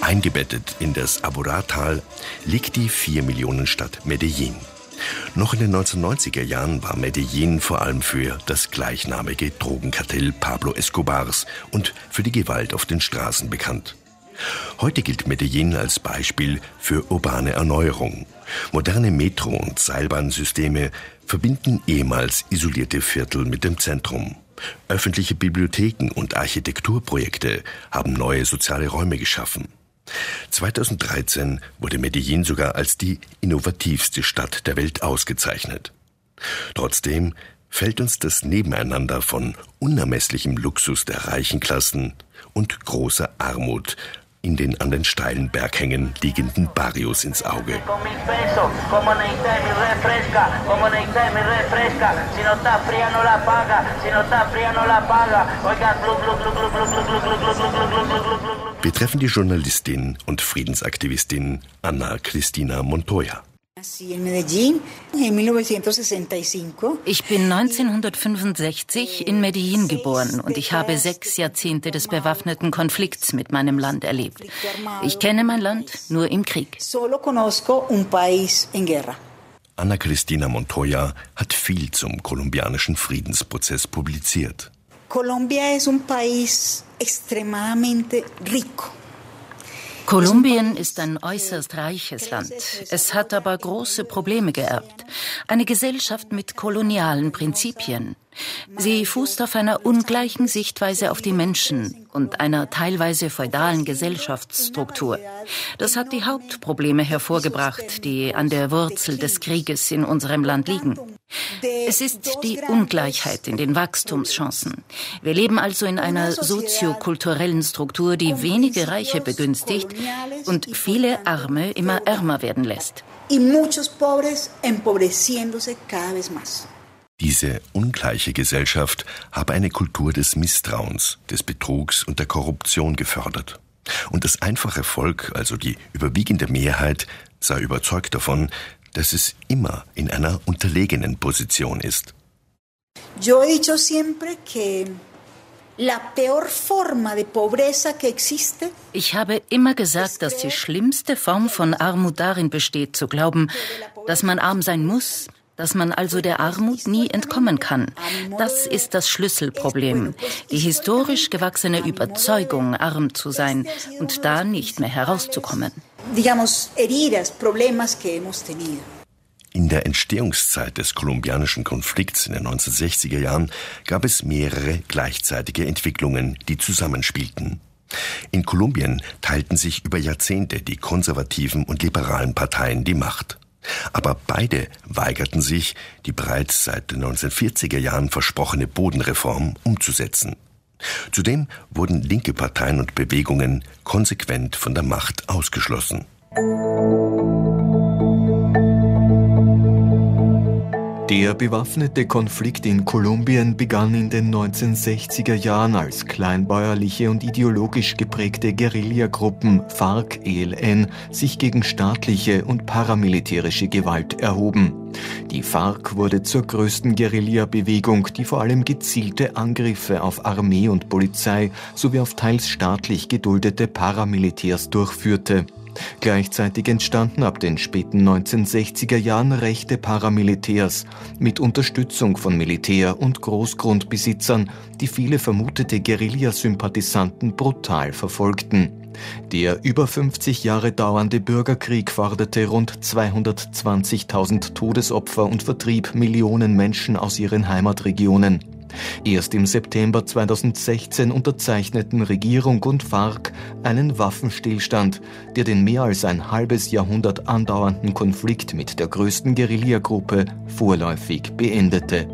Eingebettet in das Aburrá-Tal liegt die 4-Millionen-Stadt Medellín. Noch in den 1990er Jahren war Medellín vor allem für das gleichnamige Drogenkartell Pablo Escobars und für die Gewalt auf den Straßen bekannt. Heute gilt Medellín als Beispiel für urbane Erneuerung. Moderne Metro- und Seilbahnsysteme verbinden ehemals isolierte Viertel mit dem Zentrum. Öffentliche Bibliotheken und Architekturprojekte haben neue soziale Räume geschaffen. 2013 wurde Medellín sogar als die innovativste Stadt der Welt ausgezeichnet. Trotzdem fällt uns das Nebeneinander von unermesslichem Luxus der reichen Klassen und großer Armut in den an den steilen Berghängen liegenden Barrios ins Auge. Wir treffen die Journalistin und Friedensaktivistin Ana Cristina Montoya. Ich bin 1965 in Medellín geboren und ich habe 6 Jahrzehnte des bewaffneten Konflikts mit meinem Land erlebt. Ich kenne mein Land nur im Krieg. Ana Cristina Montoya hat viel zum kolumbianischen Friedensprozess publiziert. Kolumbien ist ein äußerst reiches Land. Es hat aber große Probleme geerbt. Eine Gesellschaft mit kolonialen Prinzipien. Sie fußt auf einer ungleichen Sichtweise auf die Menschen und einer teilweise feudalen Gesellschaftsstruktur. Das hat die Hauptprobleme hervorgebracht, die an der Wurzel des Krieges in unserem Land liegen. Es ist die Ungleichheit in den Wachstumschancen. Wir leben also in einer soziokulturellen Struktur, die wenige Reiche begünstigt und viele Arme immer ärmer werden lässt. Diese ungleiche Gesellschaft habe eine Kultur des Misstrauens, des Betrugs und der Korruption gefördert. Und das einfache Volk, also die überwiegende Mehrheit, sei überzeugt davon, dass es immer in einer unterlegenen Position ist. Ich habe immer gesagt, dass die schlimmste Form von Armut darin besteht, zu glauben, dass man arm sein muss, dass man also der Armut nie entkommen kann. Das ist das Schlüsselproblem. Die historisch gewachsene Überzeugung, arm zu sein und da nicht mehr herauszukommen. In der Entstehungszeit des kolumbianischen Konflikts in den 1960er Jahren gab es mehrere gleichzeitige Entwicklungen, die zusammenspielten. In Kolumbien teilten sich über Jahrzehnte die konservativen und liberalen Parteien die Macht. Aber beide weigerten sich, die bereits seit den 1940er Jahren versprochene Bodenreform umzusetzen. Zudem wurden linke Parteien und Bewegungen konsequent von der Macht ausgeschlossen. Der bewaffnete Konflikt in Kolumbien begann in den 1960er Jahren, als kleinbäuerliche und ideologisch geprägte Guerillagruppen FARC-ELN sich gegen staatliche und paramilitärische Gewalt erhoben. Die FARC wurde zur größten Guerillabewegung, die vor allem gezielte Angriffe auf Armee und Polizei sowie auf teils staatlich geduldete Paramilitärs durchführte. Gleichzeitig entstanden ab den späten 1960er Jahren rechte Paramilitärs mit Unterstützung von Militär- und Großgrundbesitzern, die viele vermutete Guerillasympathisanten brutal verfolgten. Der über 50 Jahre dauernde Bürgerkrieg forderte rund 220.000 Todesopfer und vertrieb Millionen Menschen aus ihren Heimatregionen. Erst im September 2016 unterzeichneten Regierung und FARC einen Waffenstillstand, der den mehr als ein halbes Jahrhundert andauernden Konflikt mit der größten Guerillagruppe vorläufig beendete.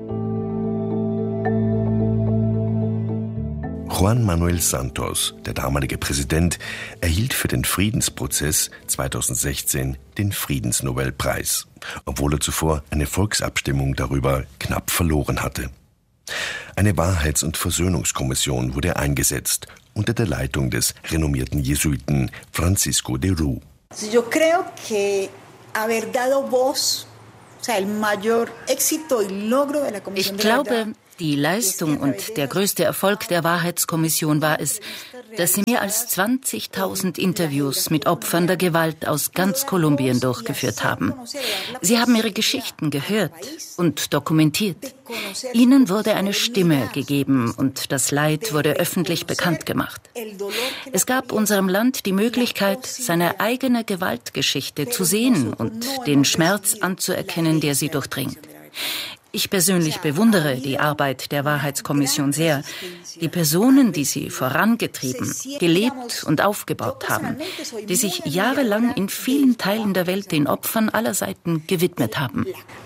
Juan Manuel Santos, der damalige Präsident, erhielt für den Friedensprozess 2016 den Friedensnobelpreis, obwohl er zuvor eine Volksabstimmung darüber knapp verloren hatte. Eine Wahrheits- und Versöhnungskommission wurde eingesetzt unter der Leitung des renommierten Jesuiten Francisco de Rú. Ich glaube, die Leistung und der größte Erfolg der Wahrheitskommission war es, dass sie mehr als 20.000 Interviews mit Opfern der Gewalt aus ganz Kolumbien durchgeführt haben. Sie haben ihre Geschichten gehört und dokumentiert. Ihnen wurde eine Stimme gegeben und das Leid wurde öffentlich bekannt gemacht. Es gab unserem Land die Möglichkeit, seine eigene Gewaltgeschichte zu sehen und den Schmerz anzuerkennen, der sie durchdringt. Ich persönlich bewundere die Arbeit der Wahrheitskommission sehr. Die Personen, die sie vorangetrieben, gelebt und aufgebaut haben, die sich jahrelang in vielen Teilen der Welt den Opfern aller Seiten gewidmet haben.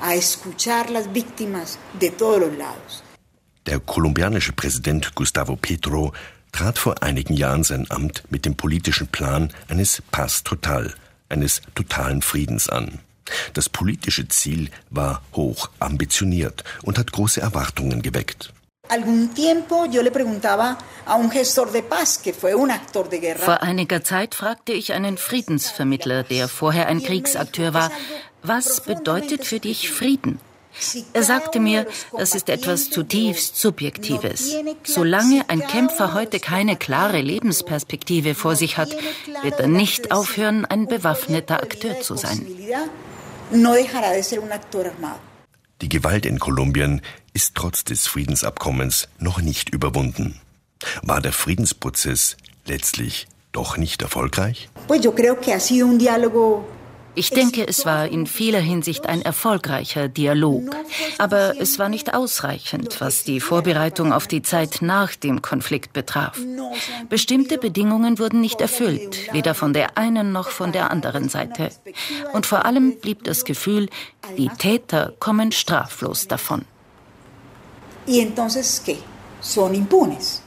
Der kolumbianische Präsident Gustavo Petro trat vor einigen Jahren sein Amt mit dem politischen Plan eines Paz Total, eines totalen Friedens an. Das politische Ziel war hoch ambitioniert und hat große Erwartungen geweckt. Vor einiger Zeit fragte ich einen Friedensvermittler, der vorher ein Kriegsakteur war, was bedeutet für dich Frieden? Er sagte mir, das ist etwas zutiefst Subjektives. Solange ein Kämpfer heute keine klare Lebensperspektive vor sich hat, wird er nicht aufhören, ein bewaffneter Akteur zu sein. Die Gewalt in Kolumbien ist trotz des Friedensabkommens noch nicht überwunden. War der Friedensprozess letztlich doch nicht erfolgreich? Ich denke, es war in vieler Hinsicht ein erfolgreicher Dialog. Aber es war nicht ausreichend, was die Vorbereitung auf die Zeit nach dem Konflikt betraf. Bestimmte Bedingungen wurden nicht erfüllt, weder von der einen noch von der anderen Seite. Und vor allem blieb das Gefühl, die Täter kommen straflos davon. ¿Y entonces qué? Son impunes.